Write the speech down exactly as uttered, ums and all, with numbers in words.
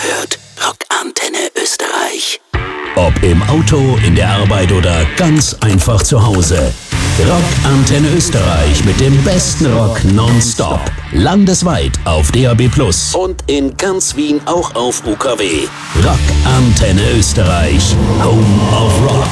hört Rock Antenne Österreich. Ob im Auto, in der Arbeit oder ganz einfach zu Hause. Rock Antenne Österreich mit dem besten Rock nonstop. Landesweit auf D A B plus und in ganz Wien auch auf U K W. Rock Antenne Österreich. Home of Rock.